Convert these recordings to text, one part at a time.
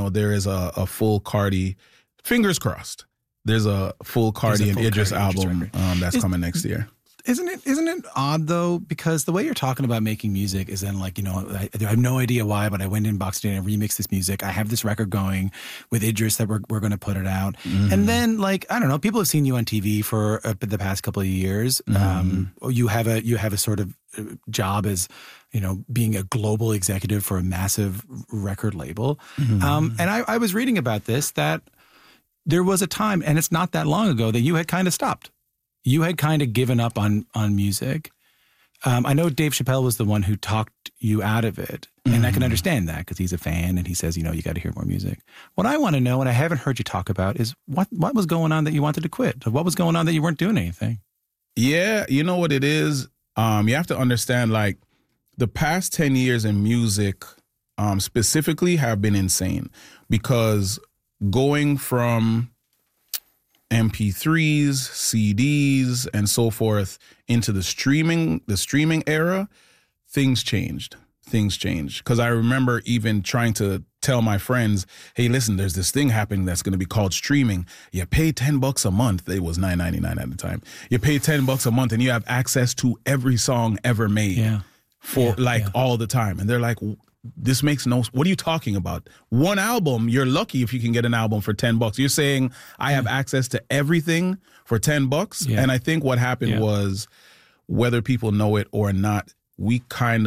there is a full Cardi, fingers crossed, there's a full Cardi and Idris album that's coming next year. Isn't it odd though? Because the way you're talking about making music is then like, I have no idea why, but I went in Box Studio and remixed this music. I have this record going with Idris that we're going to put it out. Mm-hmm. And then like, I don't know, people have seen you on TV for the past couple of years. Mm-hmm. You have a sort of job as, being a global executive for a massive record label. Mm-hmm. And I was reading about this, that there was a time, and it's not that long ago, that you had kind of stopped. You had kind of given up on music. I know Dave Chappelle was the one who talked you out of it. And I can understand that because he's a fan and he says, you got to hear more music. What I want to know, and I haven't heard you talk about, is what was going on that you wanted to quit? What was going on that you weren't doing anything? Yeah, you know what it is? You have to understand, like, the past 10 years in music specifically have been insane, because going from MP3s, CDs, and so forth into the streaming era, things changed. Because I remember even trying to tell my friends, hey, listen, there's this thing happening that's going to be called streaming. You pay $10 a month. It was $9.99 at the time. You pay $10 a month and you have access to every song ever made all the time. And they're like, this makes no, what are you talking about? One album, you're lucky if you can get an album for $10. You're saying I have access to everything for $10? Yeah. And I think what happened was, whether people know it or not, we've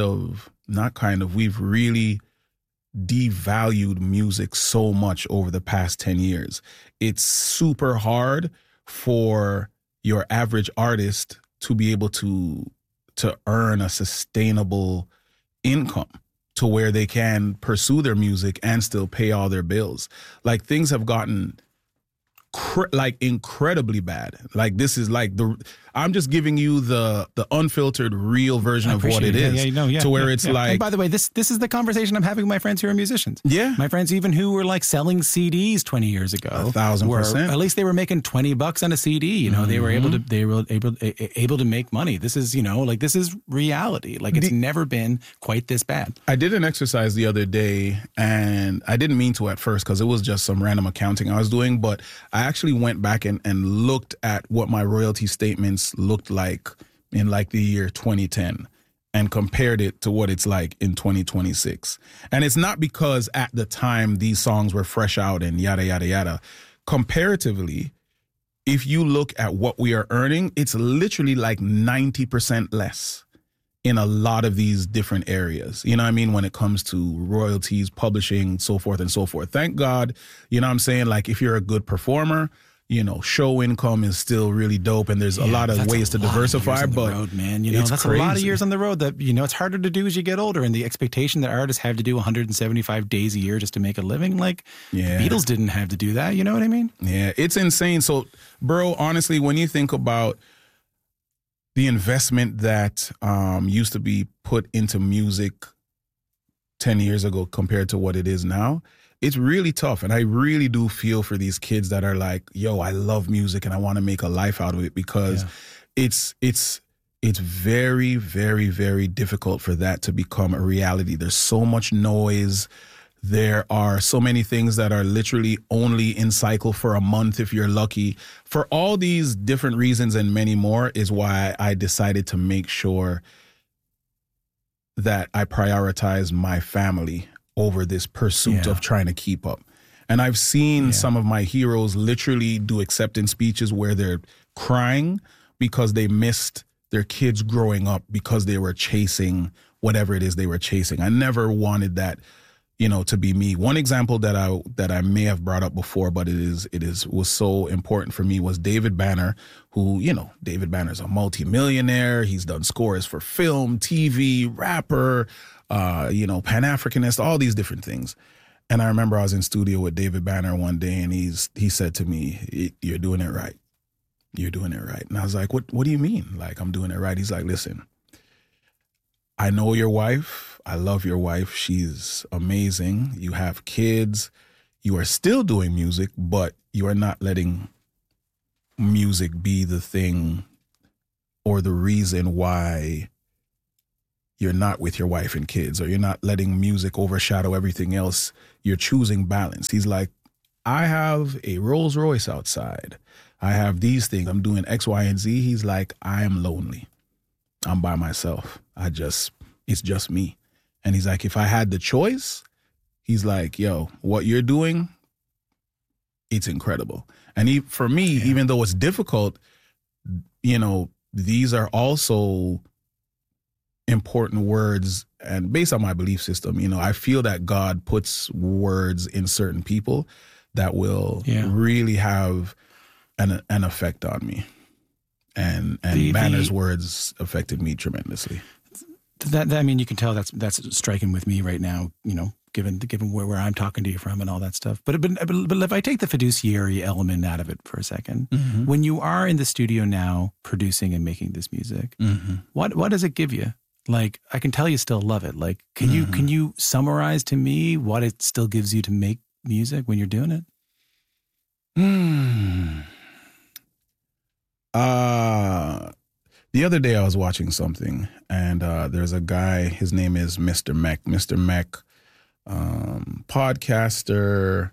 really devalued music so much over the past 10 years. It's super hard for your average artist to be able to earn a sustainable income to where they can pursue their music and still pay all their bills. Like, things have gotten incredibly bad. Like, this is like I'm just giving you the unfiltered, real version of what it is. To where it's like. And by the way, this is the conversation I'm having with my friends who are musicians. Yeah, my friends even who were like selling CDs 20 years ago. 1,000%. At least they were making $20 on a CD. They were able to make money. This is this is reality. Like, it's never been quite this bad. I did an exercise the other day, and I didn't mean to at first because it was just some random accounting I was doing, but I actually went back and looked at what my royalty statements looked like in like the year 2010 and compared it to what it's like in 2026. And it's not because at the time these songs were fresh out and yada, yada, yada. Comparatively, if you look at what we are earning, it's literally like 90% less in a lot of these different areas. You know what I mean? When it comes to royalties, publishing, so forth and so forth. Thank God, you know what I'm saying? Like, if you're a good performer, show income is still really dope, and there's a lot of ways to diversify. But road, man, that's crazy. A lot of years on the road that it's harder to do as you get older, and the expectation that artists have to do 175 days a year just to make a living. Like, the Beatles didn't have to do that. You know what I mean? Yeah, it's insane. So, bro, honestly, when you think about the investment that used to be put into music 10 years ago compared to what it is now, it's really tough. And I really do feel for these kids that are like, yo, I love music and I want to make a life out of it, because it's very, very, very difficult for that to become a reality. There's so much noise. There are so many things that are literally only in cycle for a month if you're lucky. For all these different reasons and many more is why I decided to make sure that I prioritize my family over this pursuit of trying to keep up. And I've seen some of my heroes literally do acceptance speeches where they're crying because they missed their kids growing up because they were chasing whatever it is they were chasing. I never wanted that, to be me. One example that I may have brought up before, but was so important for me, was David Banner, who, David Banner's a multimillionaire. He's done scores for film, TV, rapper, Pan-Africanist, all these different things. And I remember I was in studio with David Banner one day, and he said to me, "You're doing it right. You're doing it right." And I was like, what do you mean? Like, I'm doing it right? He's like, "Listen, I know your wife. I love your wife. She's amazing. You have kids. You are still doing music, but you are not letting music be the thing or the reason why you're not with your wife and kids, or you're not letting music overshadow everything else. You're choosing balance. He's like, I have a Rolls Royce outside. I have these things. I'm doing X, Y, and Z. He's like, I am lonely. I'm by myself. It's just me. And he's like, if I had the choice, he's like, yo, what you're doing, it's incredible. And for me, even though it's difficult, you know, these are also important words. And based on my belief system, you know, I feel that God puts words in certain people that will really have an effect on me. And Banner's words affected me tremendously. That I mean, you can tell that's striking with me right now, you know, given where I'm talking to you from and all that stuff. But if I take the fiduciary element out of it for a second, when you are in the studio now producing and making this music, what does it give you? Like, I can tell you still love it. Like, can you summarize to me what it still gives you to make music when you're doing it? The other day I was watching something, and there's a guy, his name is Mr. Mech. Mr. Mech, podcaster.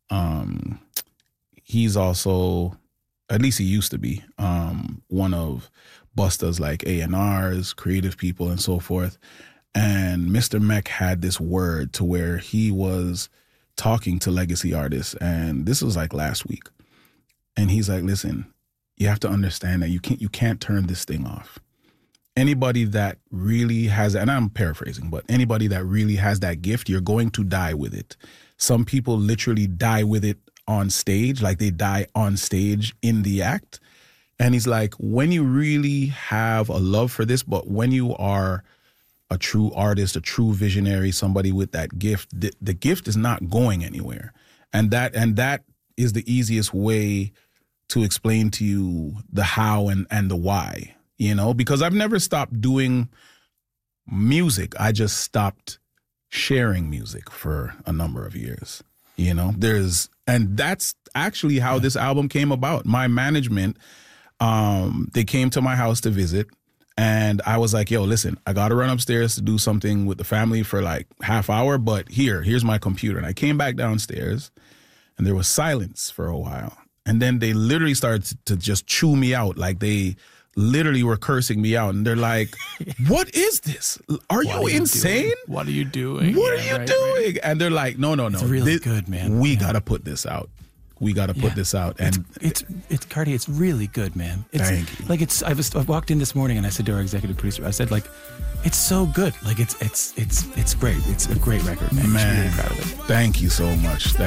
He's also, at least he used to be, one of Busta's like A&Rs, creative people and so forth. And Mr. Mech had this word to where he was talking to legacy artists, and this was like last week. And he's like, listen, you have to understand that you can't turn this thing off. Anybody that really has, and I'm paraphrasing, but anybody that really has that gift, you're going to die with it. Some people literally die with it on stage, like they die on stage in the act. And he's like, when you really have a love for this, but when you are a true artist, a true visionary, somebody with that gift, the gift is not going anywhere. And that is the easiest way to explain to you the how and the why, you know, because I've never stopped doing music. I just stopped sharing music for a number of years, you know. And that's actually how this album came about. My management, they came to my house to visit, and I was like, yo, listen, I got to run upstairs to do something with the family for like half hour, but here's my computer. And I came back downstairs, and there was silence for a while. And then they literally started to just chew me out. Like, they literally were cursing me out. And they're like, what is this? Are you insane? What are you doing? What are you doing? Right. And they're like, no. It's really good, man. We got to put this out. We got to put this out. And it's Cardi, it's really good, man. Thank you. Like, I walked in this morning and I said to our executive producer, I said, like, it's so good. Like, it's great. It's a great record, man. I'm really proud of it. Thank you so much.